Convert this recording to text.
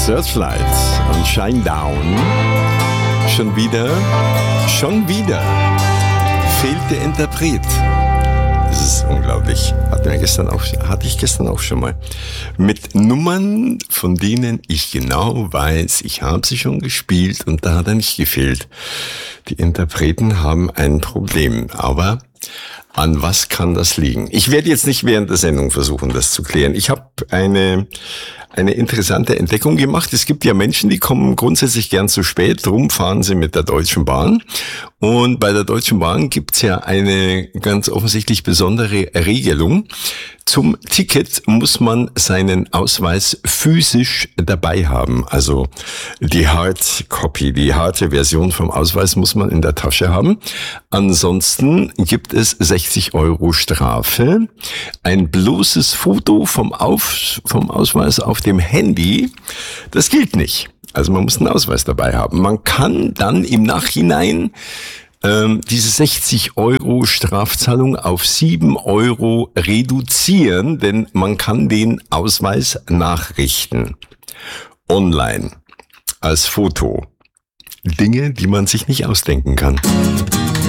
Searchlight und Shinedown. Schon wieder fehlt der Interpret. Das ist unglaublich. Hatte ich gestern auch schon mal. Mit Nummern, von denen ich genau weiß, ich habe sie schon gespielt und da hat er nicht gefehlt. Die Interpreten haben ein Problem, aber an was kann das liegen? Ich werde jetzt nicht während der Sendung versuchen, das zu klären. Ich habe eine interessante Entdeckung gemacht. Es gibt ja Menschen, die kommen grundsätzlich gern zu spät, drum fahren sie mit der Deutschen Bahn. Und bei der Deutschen Bahn gibt's ja eine ganz offensichtlich besondere Regelung. Zum Ticket muss man seinen Ausweis physisch dabei haben. Also die Hardcopy, die harte Version vom Ausweis muss man in der Tasche haben. Ansonsten gibt es 60 € Strafe. Ein bloßes Foto vom Ausweis auf dem Handy, das gilt nicht. Also man muss einen Ausweis dabei haben. Man kann dann im Nachhinein diese 60 € Strafzahlung auf 7 € reduzieren, denn man kann den Ausweis nachrichten. Online. Als Foto. Dinge, die man sich nicht ausdenken kann.